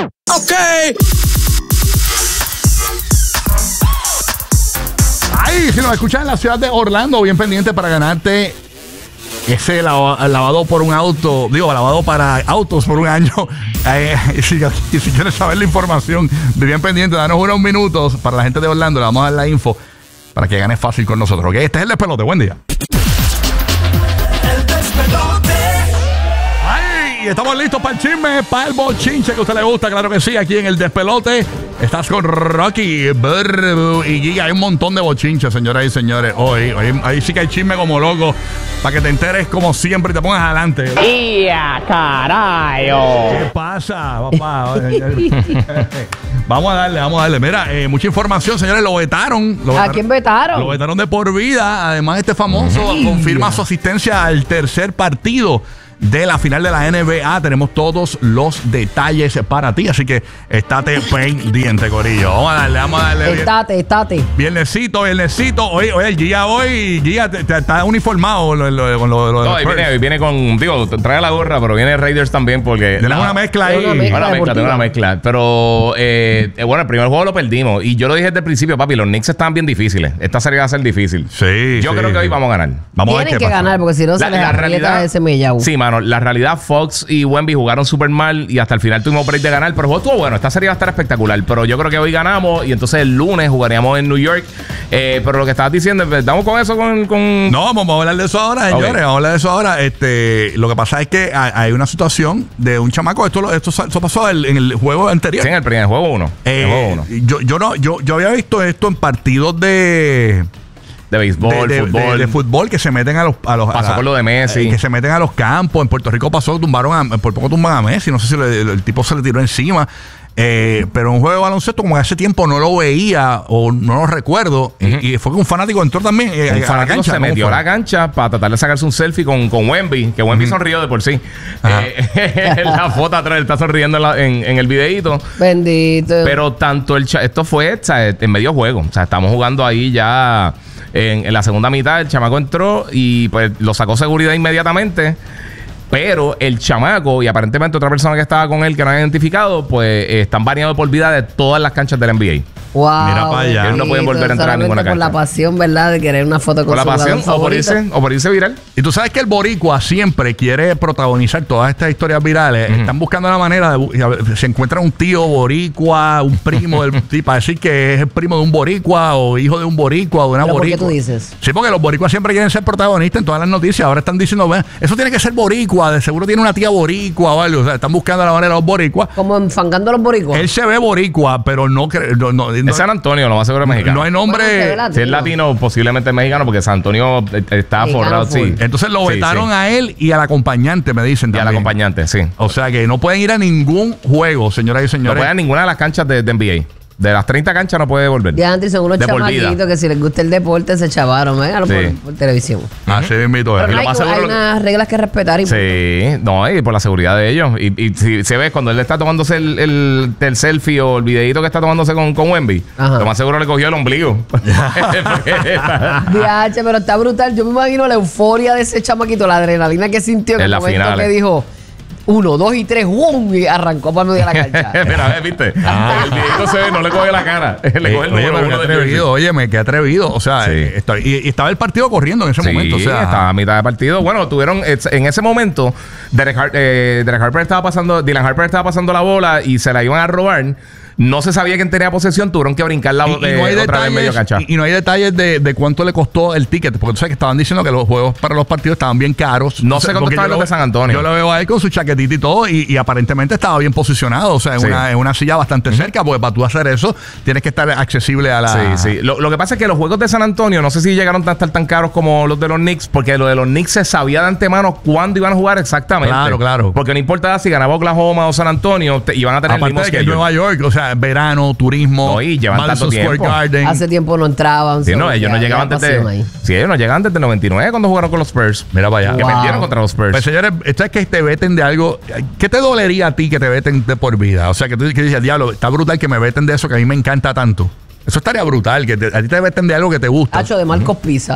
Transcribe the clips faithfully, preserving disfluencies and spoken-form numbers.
Ok. Ahí, si nos escuchas en la ciudad de Orlando, bien pendiente para ganarte ese lava, lavado por un auto, digo, lavado para autos por un año. Eh, si, si quieres saber la información, de bien pendiente, danos unos minutos para la gente de Orlando, le vamos a dar la info para que ganes fácil con nosotros. ¿Okay? Este es el despelote, buen día. El despelote. Ay, estamos listos para el chisme, para el bochinche que a usted le gusta, claro que sí, aquí en el despelote. Estás con Rocky, Burbu y Giga. Hay un montón de bochinches, señoras y señores. Hoy, hoy, ahí sí que hay chisme como loco. Para que te enteres como siempre y te pongas adelante. ¡Ya, carajo! ¿Qué pasa, papá? Vamos a darle, vamos a darle. Mira, eh, mucha información, señores. Lo vetaron. Lo ¿A vetaron, quién vetaron? Lo vetaron de por vida. Además, este famoso Ay. confirma su asistencia al tercer partido de la final de la N B A. Tenemos todos los detalles para ti, así que estate pendiente, corillo. Vamos a darle, vamos a darle. Estate, estate. Viernesito, viernesito. Oye, oye, Gia hoy, Gia, te, te, está uniformado lo, lo, con lo, lo de No, los y viene, Spurs. viene con, digo, trae la gorra, pero viene Raiders también porque... Tenemos la- una mezcla ahí. Una mezcla. Una mezcla, deportiva. tengo una mezcla. Pero, eh, eh, bueno, el primer juego lo perdimos. Y yo lo dije desde el principio, papi, los Knicks estaban bien difíciles. Esta serie va a ser difícil. Sí, Yo sí, creo que hoy sí. vamos a ganar. Vamos a ver Tienen qué que pasa. ganar porque si no se les aprieta ese mellao. Sí, mano, la realidad, Fox y Wemby jugaron súper mal y hasta el final tuvimos break de ganar, pero el juego estuvo bueno. Esta serie va a estar espectacular, pero yo creo que hoy ganamos y entonces el lunes jugaríamos en New York. Eh, pero lo que estabas diciendo, ¿estamos con eso? Con, con... No, vamos a hablar de eso ahora, señores. Ok. Vamos a hablar de eso ahora. Este, lo que pasa es que hay, hay una situación de un chamaco. Esto, lo- esto, esto pasó en, en el juego anterior. Sí, en el primer juego uno. Eh, el juego uno. yo, yo no, yo, yo había visto esto en partidos de De béisbol, de, de- fútbol. de- de fútbol que se meten a los, a los a Pasó la- con lo de Messi. eh, que se meten a los campos. En Puerto Rico pasó, tumbaron a, por poco tumban a Messi. No sé si le- el, el tipo se le tiró encima. Eh, pero un juego de baloncesto, como hace tiempo no lo veía o no lo recuerdo. Ujú. y, y fue que un fanático entró también eh, a Un la fanático cancha. se ¿Cómo metió a fue? la cancha para tratar de sacarse un selfie con, con Wemby, que Wemby sonrió de por sí. Ajá. Eh, la foto atrás, él está sonriendo en, la- en- en el videíto. Bendito. Pero tanto el cha- esto fue, o sea, en medio juego. O sea, estamos jugando ahí ya en, en la segunda mitad. El chamaco entró y pues lo sacó seguridad inmediatamente. Pero el chamaco y aparentemente otra persona que estaba con él que no han identificado, pues eh, están baneados por vida de todas las canchas del N B A. Wow, Mira pa' allá. Ellos no pueden volver a entrar a solamente ninguna por cancha. la pasión, ¿verdad? De querer una foto con Por la su pasión jugador o por, favorito. irse, o por irse viral. Y tú sabes que el boricua siempre quiere protagonizar todas estas historias virales. Ujú. Están buscando la manera de... bu- a ver, se encuentra un tío boricua, un primo del... sí, para decir que es el primo de un boricua o hijo de un boricua o de una ¿Pero por qué boricua. tú dices? Sí, porque los boricuas siempre quieren ser protagonistas en todas las noticias. Ahora están diciendo, "Ven, eso tiene que ser boricua, de seguro tiene una tía boricua o algo". O sea, están buscando la manera los boricuas. Como enfangando a los boricuas. Él se ve boricua, pero no... cre- no, no, no- Es San Antonio, lo más seguro es mexicano. no hay nombre... Bueno, se ve la- Si es latino, posiblemente es mexicano, porque San Antonio eh, está Mexicano forrado, full. sí. Entonces lo Sí, vetaron sí. a él y al acompañante, me dicen Y al también. acompañante, sí. O sea que no pueden ir a ningún juego, señoras y No señores. puede a ninguna de las canchas de, de N B A. De las treinta canchas no puede volver. Ya antes son unos De por vida. chamaquitos que si les gusta el deporte se chavaron, véanlo Sí. por, por televisión. Así mismito es. Pero lo hay, más seguro hay lo- unas reglas que respetar y Sí, no, y por la seguridad de ellos. Y, y si se ve cuando él está tomándose el, el, el selfie o el videito que está tomándose con, con Wemby, Ajá. lo más seguro le cogió el ombligo. Viache, pero está brutal. Yo me imagino la euforia de ese chamaquito, la adrenalina que sintió en En el la momento final, que eh. dijo uno, dos y tres, ¡wum! Y arrancó para medio de la cancha. Mira, ¿viste? El videito se ve, no le coge la cara. Le Eh, coge el oye, número pero qué uno de atrevido, óyeme, qué atrevido. O sea, Sí. eh, está- y, y estaba el partido corriendo en ese Sí, momento. O sea, estaba a mitad de partido. Bueno, tuvieron es- en ese momento Derek, Har- eh, Derek Harper estaba pasando, Dylan Harper estaba pasando la bola y se la iban a robar. No se sabía quién tenía posesión, tuvieron que brincar la y, bola y no hay otra vez en medio detalles, cancha. y, y no hay detalles de, de cuánto le costó el ticket, porque tú sabes que estaban diciendo que los juegos para los partidos estaban bien caros. No O sea, sé cuánto porque estaban yo los lo- de San Antonio. Yo lo veo a él con su chaquetita y todo, y, y aparentemente estaba bien posicionado, o sea, en, Sí. una, en una silla bastante cerca, porque para tú hacer eso tienes que estar accesible a la... Sí, sí. Lo, lo que pasa es que los juegos de San Antonio, no sé si llegaron a estar tan caros como los de los Knicks, porque lo de los Knicks se sabía de antemano cuándo iban a jugar exactamente. Claro, claro. Porque no importaba si ganaba Oklahoma o San Antonio, te- iban a tener el Aparte mismo de que es schedule. Nueva York, o sea, verano, turismo, No, y llevan Madison tanto Square tiempo. Garden. Hace tiempo no entraban. Sí, so, no, ellos no ya- llegaban ya desde. pasión ahí. Sí, ellos no llegaban desde el noventa y nueve cuando jugaron con los Spurs. Mira para allá. Que Wow. perdieron contra los Spurs. Pues señores, esto es que te veten de algo. ¿Qué te dolería a ti que te veten de por vida? O sea, que tú que dices, diablo, está brutal que me veten de eso que a mí me encanta tanto. Eso estaría brutal, que te- a ti te venden de algo que te gusta. Hacho de Marcos Pizza.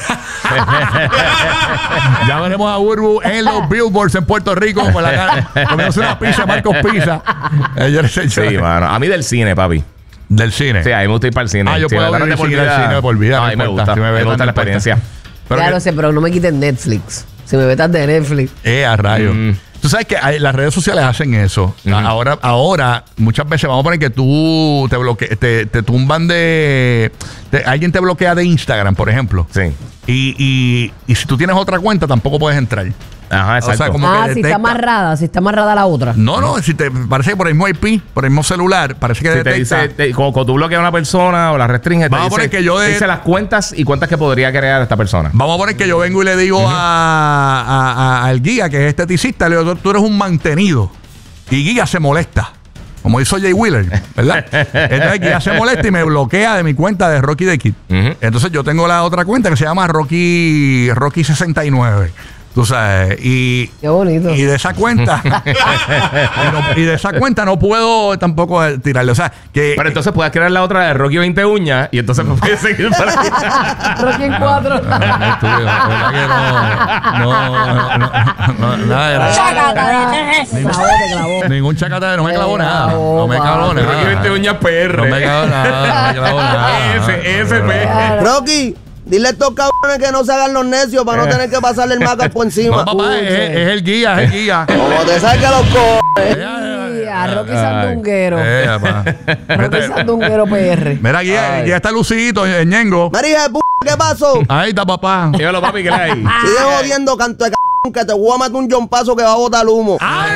Ya veremos a Burbu en los billboards en Puerto Rico con la cara, comiéndose una pizza, Marcos Pizza. Señores, señores. Sí, mano. A mí del cine, papi. Del cine. Sí, a mí me gusta ir para el cine. Ah, yo Si puedo me dan ir de por seguir al vida- cine por vida, No, no a mí me importa. gusta. Si me me ven, gusta no la importa. experiencia. Pero Ya que- lo sé, pero no me quiten Netflix. Si me vetas de Netflix. Eh, a rayos. Mm. Tú sabes que hay- las redes sociales hacen eso. Ujú. Ahora, ahora, muchas veces vamos a poner que tú te bloque, te, te tumban de, te- alguien te bloquea de Instagram, por ejemplo. Sí. Y, y, y si tú tienes otra cuenta, tampoco puedes entrar. Ajá, exacto. O sea, como Ah, que si detecta- está amarrada, si está amarrada la otra. No, no, si te parece que por el mismo I P, por el mismo celular, parece que Si te detecta. dice, te- como, como tú bloqueas a una persona o la restringes, Vamos a te poner dice, que yo de- te dice las cuentas y cuentas que podría crear esta persona. Vamos a poner que yo vengo y le digo a, a- a- al guía, que es esteticista, le digo, tú, tú eres un mantenido. Y guía se molesta. Como hizo Jay Wheeler, ¿verdad? Entonces guía se molesta y me bloquea de mi cuenta de Rocky the Kid. Ujú. Entonces yo tengo la otra cuenta que se llama Rocky Rocky sesenta y nueve. Tú sabes, y, Qué bonito. y de esa cuenta y, no- y de esa cuenta no puedo tampoco eh, tirarle. O sea, que Pero entonces puedes crear la otra de Rocky veinte uñas y entonces me puedes seguir para ahí. Rocky en cuatro. No, no, estuve, la verdad que no, no, no, no, no, nada de nada. Clavó, te clavó. Ningún chacata, no me clavó Me nada. clavó, No me clavó papi. Rocky veinte nada. uñas P R. No me clavó nada, no me clavó nada. Ese, ese P. Rocky, dile a estos cabrones que no se hagan los necios para no tener que pasarle el maca por encima. No, papá, es, es el guía, es el guía. Como te salga los co... Sí, a Rocky Sandunguero. Eh, papá. Rocky Vete. Sandunguero P R. Mira, guía, Ay. guía está Lucito, el Ñengo. María de p***, ¿qué pasó? Ahí está, papá. Dígalo, papi, que le hay. Sigue jodiendo, canto de cabrón, que te voy a meter un jompazo que va a botar humo.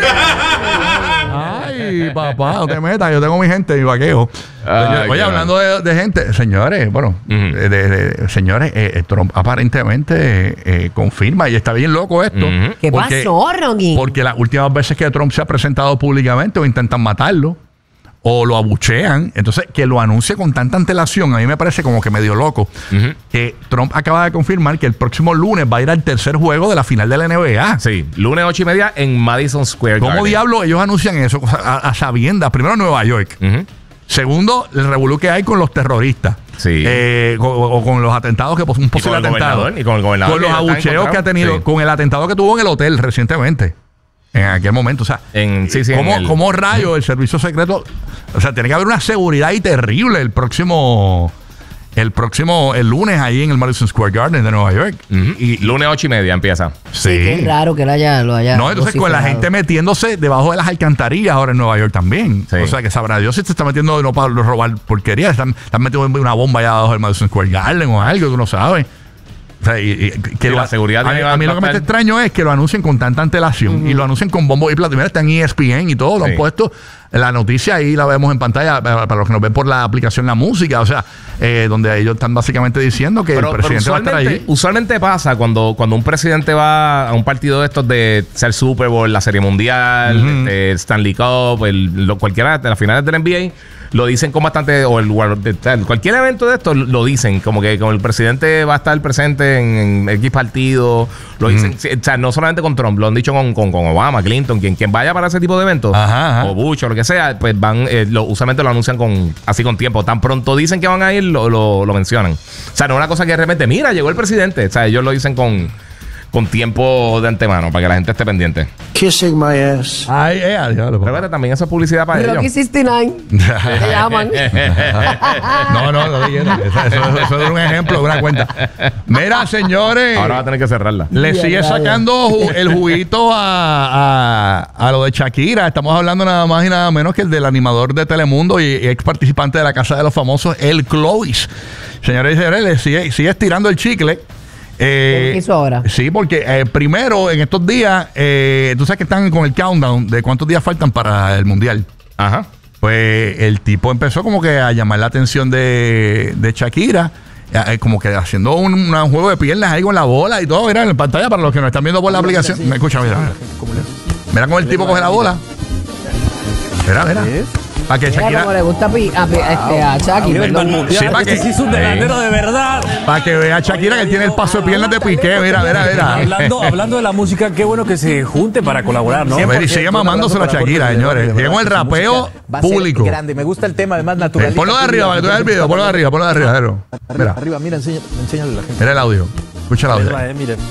Ay, papá, no te metas, yo tengo mi gente, mi vaqueo. Ay, Oye, qué hablando de, de gente, señores, bueno, Ujú. de, de- de- señores, eh, eh, Trump aparentemente eh, confirma, y está bien loco esto. Ujú. ¿Qué porque- pasó, Rocky? Porque las últimas veces que Trump se ha presentado públicamente o intentan matarlo o lo abuchean, entonces que lo anuncie con tanta antelación, a mí me parece como que medio loco. Ujú. Que Trump acaba de confirmar que el próximo lunes va a ir al tercer juego de la final de la N B A. Sí, lunes ocho y media en Madison Square ¿Cómo Garden. diablo ellos anuncian eso? O sea, a, a sabiendas. Primero, Nueva York. Ujú. Segundo, el revolú que hay con los terroristas. Sí. Eh, con- o, o con los atentados, que un posible el atentado. gobernador, y con el gobernador Con que los ya está abucheos que ha encontrado. tenido. Sí. Con el atentado que tuvo en el hotel recientemente. En aquel momento. O sea, En- sí, sí, ¿cómo, en el- cómo rayos el servicio secreto? O sea, tiene que haber una seguridad ahí terrible el próximo. El próximo, el lunes ahí en el Madison Square Garden de Nueva York. Ujú. Y, Lunes ocho y media empieza. sí. Qué raro que lo haya, lo haya No, entonces con la vociferado. gente metiéndose debajo de las alcantarillas ahora en Nueva York también. Sí. O sea, que sabrá Dios si te está metiendo no para robar porquería, están, están metiendo una bomba allá abajo del Madison Square Garden o algo, tú no sabes. O sea, y, y- que Sí, lo- la seguridad a, mí- tiene a mí lo que me está bastante- extraño es que lo anuncien con tanta antelación y lo anuncien con bombo y plato. Mira, está en E S P N y todo, lo Sí. han puesto. La noticia ahí la vemos en pantalla para, para los que nos ven por la aplicación La Música, o sea, eh, donde ellos están básicamente diciendo que Pero, el pero presidente va a estar usualmente, allí. usualmente pasa cuando, cuando un presidente va a un partido de estos de ser Super Bowl, la Serie Mundial, Ujú. este, Stanley Cup, el, lo- cualquiera de las finales del N B A, lo dicen con bastante, o el, World- tal, cualquier evento de estos lo dicen, como que como el presidente va a estar presente en, en X partido, lo dicen, sí, o sea, no solamente con Trump, lo han dicho con, con, con Obama, Clinton, quien, quien vaya para ese tipo de eventos, Ajá, ajá. o Bush o lo que sea, pues van, eh, lo, usualmente lo anuncian con así con tiempo. Tan pronto dicen que van a ir, lo, lo, lo mencionan. O sea, no es una cosa que de repente, mira, llegó el presidente. O sea, ellos lo dicen con, con tiempo de antemano para que la gente esté pendiente. Kissing my ass. Ay, eh, diablo, Pero papá. fíjate, también eso es publicidad para Rocky ellos. sesenta y nueve. Te llaman. No, no, no digas eso, eso, eso es un ejemplo de una cuenta. Mira, señores, Ahora va a tener que cerrarla. le Ya, sigue ya, ya. sacando ju- el juguito a, a, a lo de Shakira. Estamos hablando nada más y nada menos que el del animador de Telemundo y, y ex participante de la Casa de los Famosos, el Clovis. Señores y señores, le sigue, sigue estirando el chicle. Eh, ¿Qué hizo ahora? Sí, porque eh, primero en estos días, eh, tú sabes que están con el countdown de cuántos días faltan para el Mundial. Ajá. Pues el tipo empezó como que a llamar la atención de, de Shakira, eh, como que haciendo un, una- un juego de piernas ahí con la bola y todo. Mira en pantalla para los que nos están viendo por la aplicación. Me escucha, mira. Mira cómo el tipo coge la bola. Mira, mira. Para que Mira Shakira. como le gusta a, Pi- a, Pi- a este, a Shakira. A nivel perdón. mundial, Sí, para este que- sí es un delantero de verdad. Para que vea Shakira que tiene el paso de piernas de Piqué. Mira, mira, mira. Hablando, hablando de la música, qué bueno que se junte para colaborar, ¿no? Mira, y sigue mamándose la Shakira, señores. Llegó el rapeo público. Grande, me gusta el tema, además Eh, natural. ponlo de arriba, para que tú veas el video. Ponlo de arriba, ponlo de arriba. Jero. Mira, Arriba, mira, enseña, enséñale a la gente. mira el audio. Escucha el audio. Eh, miren.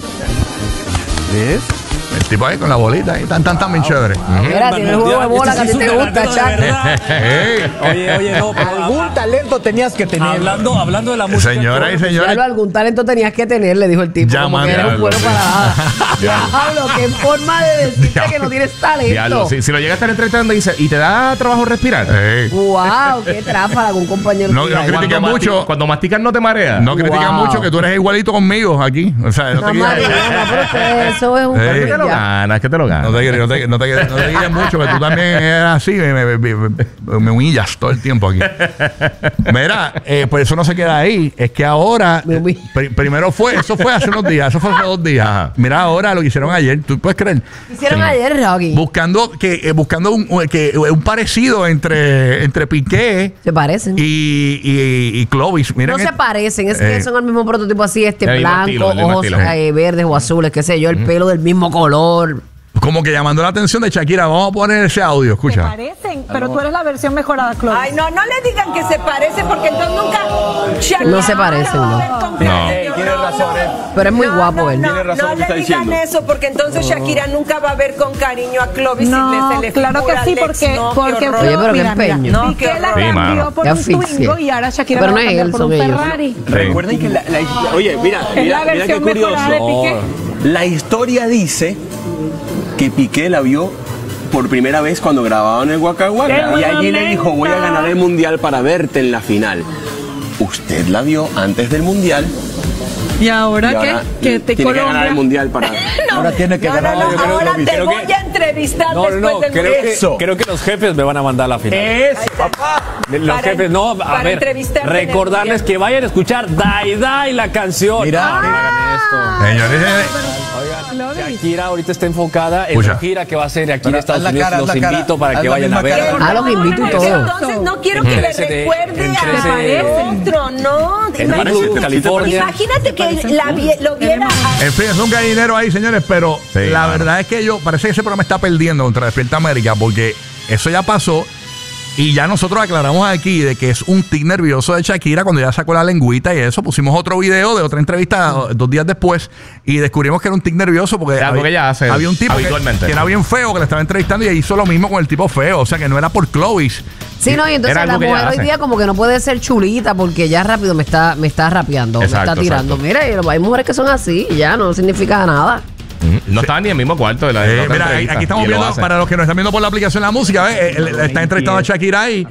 ¿Ves? El tipo ahí con la bolita ahí, tan, tan, tan bien chévere. Mira, tiene el juego de bola que a ti te gusta, Shakira. Ey. Oye, oye, no, pero Algún talento tenías que tener. hablando, hablando de la música. Señoras y Diablo, señores, algún talento tenías que tener, le dijo el tipo. Ya, como man, que eres un diablo, bueno sí. para nada. Diablo, qué forma de decirte que no tienes talento. Diablo, si, si lo llega a estar entrevistando y dice, ¿y te da trabajo respirar? ey, Wow, qué tráfala con un compañero. No, tuyo no ahí. critiques Cuando mucho. masti- Cuando masticas no te marea. no criticas Wow. mucho que tú eres igualito conmigo aquí. O sea, no te Mamá, guíes. Diana, pero usted, eso es un Ey. Es que te lo ya. ganas, es que te lo ganas. No te, no te, no te, no te guíes mucho, que tú también eres así, me, me, me- me- me humillas todo el tiempo aquí. Mira, eh, pues eso no se queda ahí. Es que ahora, Me humilla. pri- primero fue, eso fue hace unos días, eso fue hace dos días. Ajá. Mira ahora lo que hicieron ayer, ¿tú puedes creer? Hicieron ayer, Rocky. Buscando que eh, buscando un, un- que, un parecido entre, entre Piqué Se parecen. y, y, y Clovis. Miren No el- se parecen, es Eh. que son el mismo prototipo así, este El mismo blanco, estilo, el mismo ojos estilo. eh, verdes o azules, qué sé yo, el pelo del mismo color. como que llamando la atención de Shakira. Vamos a poner ese audio, Se escucha. parecen, pero tú eres la versión mejorada, Chloe. Ay, no, no le digan que se parecen porque entonces nunca. No se parecen, no. No. Ey, tienes razón, eh. Pero es muy No, guapo no, él. No, Tiene razón no lo que le está digan diciendo. eso porque entonces Shakira nunca va a ver con cariño a Clovis No, y le, se le claro que figura sí, al ex, porque, no, qué porque horror. Oye, pero qué mira, mira, empeño. No, Piqué qué la horror. Sí, cambió mano. por Qué un asfixia. Twingo y ahora Shakira Pero la no va a es cambiar él, por son un ellos. Ferrari. Recuerden que la, la- oye, mira, Es mira, la mira qué versión curioso. mejorada de Piqué. La historia dice que Piqué la vio por primera vez cuando grababan el Waka Waka y allí le dijo, voy a ganar el mundial para verte en la final. Usted la vio antes del mundial. ¿Y ahora y ahora qué? Que te tiene que ganar el Colombia. mundial para. Ahora tiene que No, ganar. no, no, Yo creo ahora que- te creo voy que- a entrevistar No, no, después no, del creo que, Eso. creo que los jefes me van a mandar a la final. Eso, papá. Los Para- jefes, no, a para ver, entrevistarte en el recordarles mundial. que vayan a escuchar Dai Dai la canción. Mira, Señores, eh, Oigan, Shakira ahorita está enfocada en Escucha. la gira que va a hacer aquí en Pero Estados haz la Unidos. cara, haz Los la cara. invito para Haz que la vayan a misma ver. cara. Ah, los invito y Pero todo. entonces no quiero que le Trece de- recuerde en a trece otro, no. En Malibu, California. Imagínate que la vi- lo viera. en fin, es un gallinero ahí, señores, pero Sí, la mano. verdad es que yo, parece que ese programa está perdiendo contra Despierta América, porque eso ya pasó y ya nosotros aclaramos aquí de que es un tic nervioso de Shakira cuando ya sacó la lengüita y eso. Pusimos otro video de otra entrevista dos días después y descubrimos que era un tic nervioso porque Es algo que ella hace había un tipo que, habitualmente. que era bien feo que le estaba entrevistando y hizo lo mismo con el tipo feo, o sea que no era por Clovis. Sí, no, y entonces Era algo la que ella mujer hoy hace. día como que no puede ser chulita porque ya rápido me está, me está rapeando, Exacto, me está tirando. exacto. Mira, y hay mujeres que son así, y ya no significa nada. No estaban ni en el mismo cuarto de la, de Eh, la otra mira, entrevista, aquí estamos y lo viendo, hace. para los que nos están viendo por la aplicación de la música, ¿ves? Él, él está entrevistando a Shakira ahí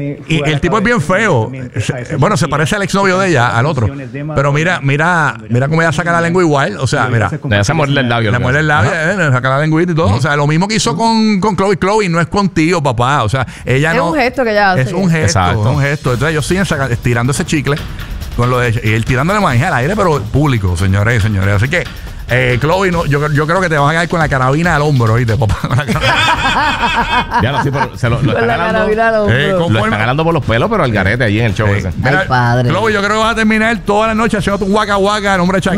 y el tipo es bien feo. Se- Bueno, se parece al exnovio de ella, al otro. Pero mira, mira, mira cómo ella saca la lengua igual. O sea, mira. Le hace morderle el labio. Le lo que muerde el hace. labio, eh, le saca la lengüita y todo. O sea, lo mismo que hizo con, con Chloe. Chloe no es contigo, papá. O sea, ella Es no. un gesto que ella hace. Es un gesto, Exacto. es un gesto. Entonces ellos siguen saca- estirando ese chicle con lo de. Y él tirándole maíz al aire, pero público, señores y señores. Así que. Eh, Chloe, no, yo, yo creo que te vas a caer con la carabina al hombro, ¿oíste, papá? Con la carabina. Ya no, sí, pero se lo, lo Con están la jalando. carabina al hombro. Eh, Lo conforme- están jalando por los pelos, pero al garete allí en el show Eh, ese. mira, Ay, padre. Chloe, yo creo que vas a terminar toda la noche haciendo tu guaca guaca en nombre de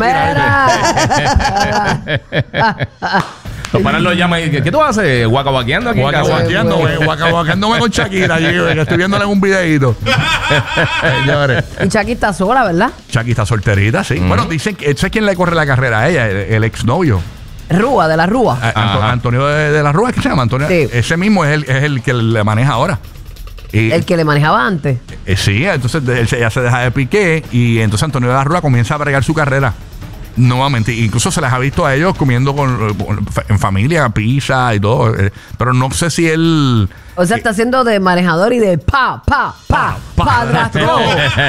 Shakira. Mira. Los panas lo llaman y ¿qué tú haces? Guacabaqueando aquí en Guaca casa. guaqueando, güey, guaca guaqueándome con Shakira allí, güey, que estoy viéndole en un videíto. Señores. Y Chucky está sola, ¿verdad? Shakira está solterita, sí. Bueno, dicen que ese es quien le corre la carrera a ella, el, el exnovio. Rúa, de la Rúa. A- Anto- Ajá. Antonio de, de la Rúa, ¿es que se llama? Antonio. Sí. Ese mismo es el, es el que le maneja ahora. Y, El que le manejaba antes. eh, sí, entonces de- él se- ella se deja de Piqué y entonces Antonio de la Rúa comienza a bregar su carrera. Nuevamente, incluso se les ha visto a ellos comiendo con, con- en familia, pizza y todo. eh, Pero no sé si él. O sea, está haciendo de manejador y de pa, pa, pa, Pa- padrastro.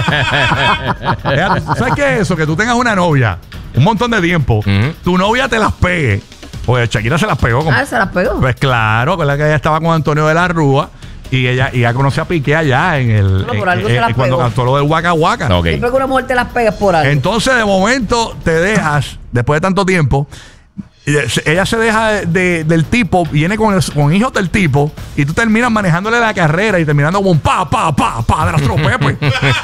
Fíjate, ¿sabes qué es eso? Que tú tengas una novia un montón de tiempo, Ujú. tu novia te las pegue. Porque Shakira se las pegó. Como, Ah, se las pegó. Pues claro, con la que ella estaba con Antonio de la Rúa y ella, y ella conoció a Piqué allá en el. No, por en- algo se en- las cuando pegó. cantó lo del Waka Waka. Ok. Siempre que una mujer te las pegas por algo. Entonces, de momento, te dejas, después de tanto tiempo, ella se deja de, de- del tipo, viene con, el- con hijos del tipo, y tú terminas manejándole la carrera y terminando como un pa, pa, pa, pa de las tropeas, pues.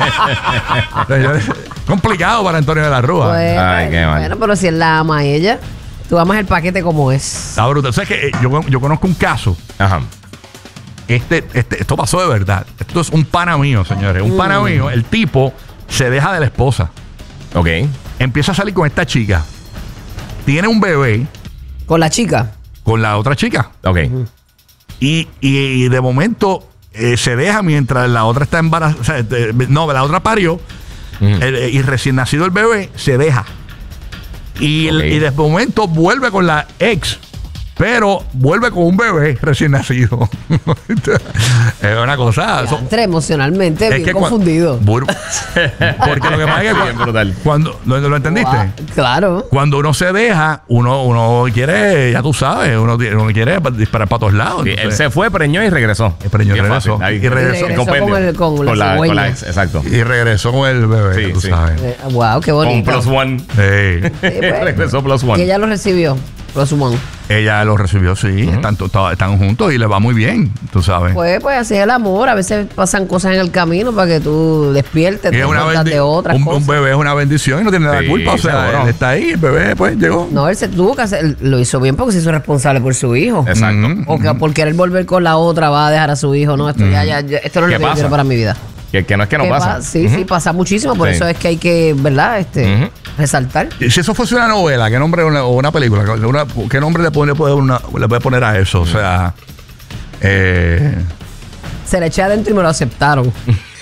Complicado para Antonio de la Rúa. Pues, Ay, qué mal. bueno, pero si él la ama a ella, tú amas el paquete como es. Está brutal. ¿Sabes que yo, yo conozco un caso. Ajá. Este, este, esto pasó de verdad. Esto es un pana mío, señores. Un pana mío. El tipo se deja de la esposa. Ok. Empieza a salir con esta chica. Tiene un bebé Con la chica. con la otra chica. Ok. Y, y de momento eh, se deja mientras la otra está embarazada. O sea, de- no, la otra parió. Ujú. el- y recién nacido el bebé se deja. Y, el- Ok. y de momento vuelve con la ex. Pero vuelve con un bebé recién nacido. Es una cosa. so- Entre emocionalmente, bien cua- confundido. Bur- Porque lo que pasa es que Bien cua- brutal. cuando ¿lo, lo entendiste? Guau, claro. Cuando uno se deja, uno, uno quiere, ya tú sabes, uno, tiene- uno quiere pa- disparar para todos lados. Sí, él entonces- se fue, preñó y regresó. Y preñó y Bien regresó. fácil. Ahí. Y regresó. En Regresó compendio. con el- con la la, con cigüeña. la ex, exacto. Y regresó con el bebé, Sí, tú sí. sabes. Eh, wow, qué Con bonito. plus one. Sí. Sí, pues. Regresó plus one. Y ella lo recibió. Plus one. Ella lo recibió, sí. están, to- to- están juntos y le va muy bien, tú sabes. Pues, pues así es el amor. A veces pasan cosas en el camino para que tú despiertes, Y te es una cuentas bendi- de otras un, cosas. un bebé es una bendición y no tiene nada de Sí, culpa. O sea, seguro. él está ahí, el bebé, pues llegó. No, él se tuvo que hacer, lo hizo bien porque se hizo responsable por su hijo. Exacto. Mm. O que por querer volver con la otra va a dejar a su hijo. No, esto ya, ya, ya- esto no es ¿Qué lo que yo pasa? quiero para mi vida. Que, que no es que no ¿Qué pasa. pa- Sí, sí, pasa muchísimo. Por Sí. eso es que hay que, ¿verdad? Este, Ujú. resaltar. Y si eso fuese una novela, ¿qué nombre una- o una película? ¿Qué, una- qué nombre le puede, poner una- le puede poner a eso? O sea, eh, Se le eché adentro y me lo aceptaron.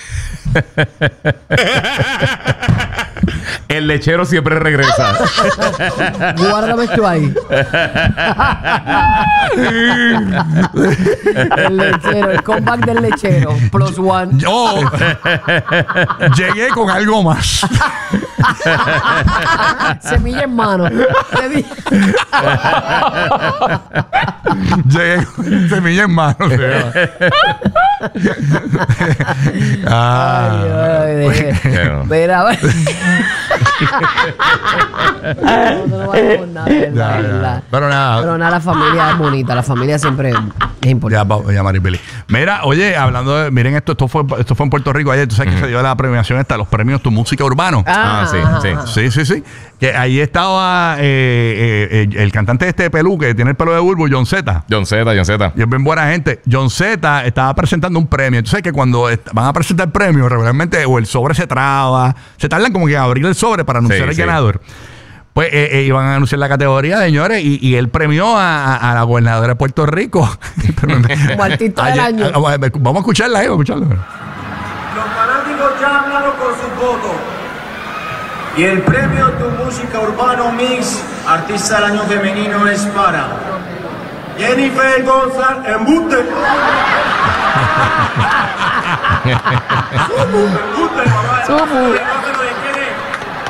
El lechero siempre regresa. Guárdame esto ahí. El lechero, el comeback del lechero. Plus one. yo llegué con algo más. Semilla en mano. Semilla- Llegué con semilla en mano. o sea. Ah. Ay, ay, de- Bueno. Mira, a ver. No, no, no vamos nada, verdad, Ya, ya. verdad. Pero nada. Pero nada, la familia es bonita. La familia siempre es Ya, importante. va- ya, Maribeli. Mira, oye, hablando de. Miren, esto esto fue, esto fue en Puerto Rico ayer. Tú sabes que se dio la premiación esta, los premios Tu Música Urbano. Ah, sí, ajá, sí. ajá. Sí, sí, sí. Que ahí estaba eh, eh, eh, el cantante de este pelú que tiene el pelo de bulbo, John Z. John Z, John Z. Y es bien buena gente. John Z estaba presentando un premio. Entonces, que cuando est- van a presentar el premio, regularmente o el sobre se traba, se tardan como que a abrir el sobre para anunciar Sí, el sí. ganador. Pues eh, eh, iban a anunciar la categoría, señores, y, y él premió a, a- a la gobernadora de Puerto Rico. Como artista del año. a- a- vamos a escucharla ahí, vamos a escucharla. Los fanáticos ya hablaron con sus votos. Y el premio Tu Música Urbano Mix Artista del Año Femenino es para Jennifer González Embuste. Embuste, mamá. Supu. No sé lo de quién es.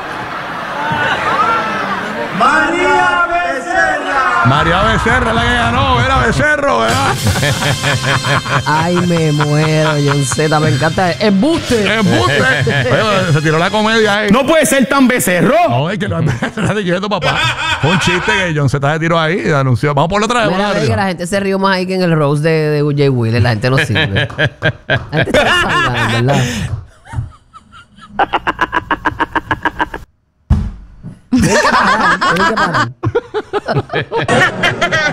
María Becerra. María Becerra la que ganó, era Becerro, ¿verdad? Ay, me muero, John Z. Me encanta. Embuste. Embuste. Oye, se tiró la comedia ahí. No puede ser tan becerro. No, es que lo está quieto, papá. Fue un chiste que John Z se tiró ahí y anunció. Vamos por la otra vez. Mira, vamos ve por que la la gente se rió más ahí que en el Rose de, de Jay Wheeler. La gente no sirve. La gente está sangana, ¿verdad? Tienen que parar, tienen que parar.